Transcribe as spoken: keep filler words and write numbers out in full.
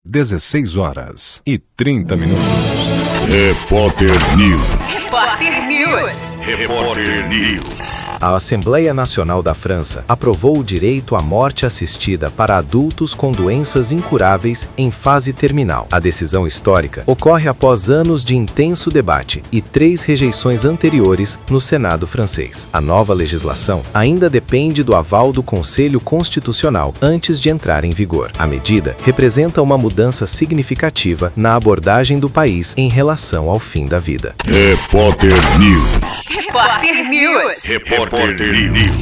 dezesseis horas e trinta minutos. Repórter News. Repórter News. Repórter News. A Assembleia Nacional da França aprovou o direito à morte assistida para adultos com doenças incuráveis em fase terminal. A decisão histórica ocorre após anos de intenso debate e três rejeições anteriores no Senado francês. A nova legislação ainda depende do aval do Conselho Constitucional antes de entrar em vigor. A medida representa uma mudança significativa na abordagem do país em relação ao fim da vida. Repórter News. Repórter News. Repórter News.